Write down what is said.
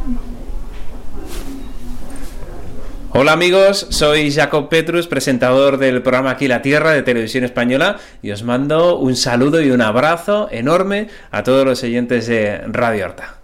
Hola amigos, soy Jacob Petrus, presentador del programa Aquí la Tierra de Televisión Española, y os mando un saludo y un abrazo enorme a todos los oyentes de Radio Horta.